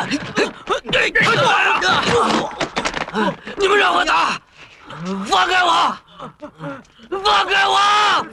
你们让我打！放开我！放开我！